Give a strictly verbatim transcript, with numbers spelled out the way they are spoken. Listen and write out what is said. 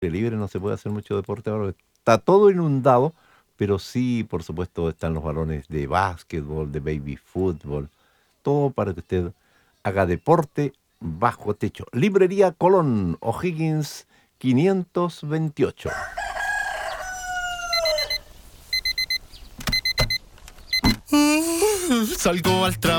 libre no se puede hacer mucho deporte ahora. Está todo inundado, pero sí, por supuesto, están los balones de básquetbol, de baby fútbol, todo para que usted haga deporte bajo techo. Librería Colón, O'Higgins quinientos veintiocho. Salgo al trabajo.